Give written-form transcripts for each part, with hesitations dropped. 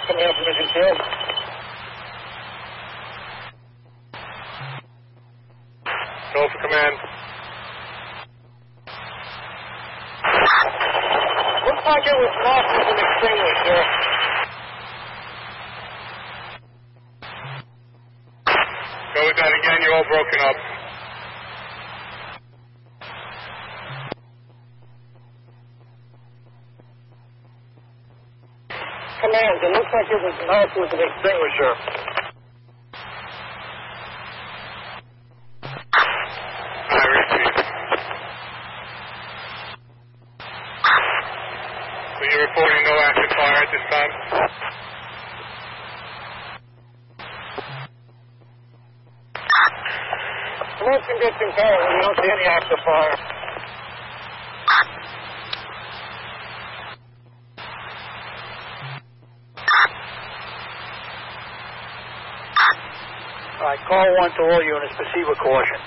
Command from Mission Field. Go for command. Looks like it was lost with an extinguisher. Go with that again, you're all broken up. Command, it looks like it was lost with an extinguisher. I repeat. So you're reporting no active fire at this time? Smoke condition currently, we don't see any active fire. Alright, call 1 to all units, proceed with caution.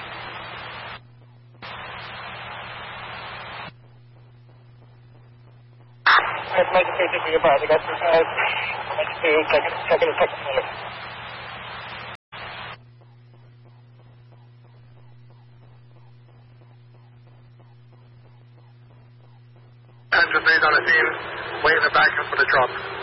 That's Major P, be advised. I got Major P, checking the second floor. Andrew, please on the scene, waiting the backup for the drop.